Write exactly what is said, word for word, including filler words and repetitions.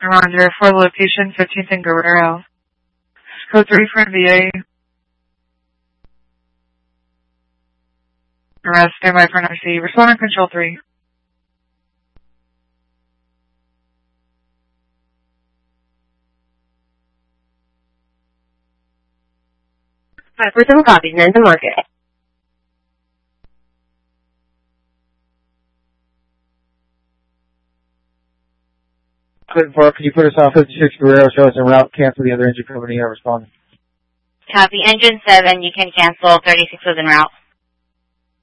Roger, for location fifteenth and Guerrero. Code three for N V A. Arrest, stand by for an R C. Respond on control three. five four seven copies, and the market. Clinton Park, can you put us on fifty-six Guerrero, show us en route, cancel the other engine company, I respond. Copy, engine seven, you can cancel, thirty-six was en route.